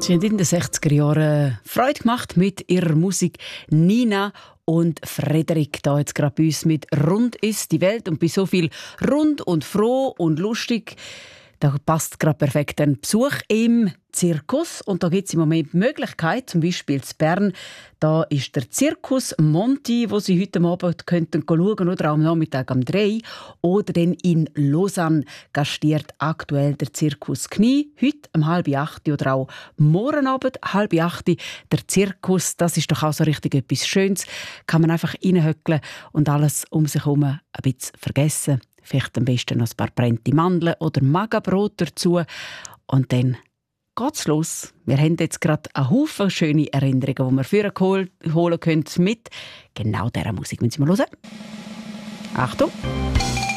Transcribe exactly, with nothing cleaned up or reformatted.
Sie haben in den sechziger Jahren Freude gemacht mit ihrer Musik. Nina und Frederik da jetzt gerade bei uns mit «Rund ist die Welt» und bei so viel rund und froh und lustig. Da passt gerade perfekt ein Besuch im Zirkus. Und da gibt es im Moment die Möglichkeit, zum Beispiel in Bern, da ist der Zirkus Monti, wo Sie heute Abend könnten schauen oder am Nachmittag um drei. Oder dann in Lausanne gastiert aktuell der Zirkus Knie, heute um halb acht oder auch morgen Abend halb acht. Der Zirkus, das ist doch auch so richtig etwas Schönes. Kann man einfach reinhöckeln und alles um sich herum ein bisschen vergessen. Vielleicht am besten noch ein paar brennte Mandeln oder Magabrot dazu. Und dann geht's los. Wir haben jetzt gerade einen Haufen schöne Erinnerungen, die wir für holen können mit genau dieser Musik. Wenn Sie mal hören. Achtung!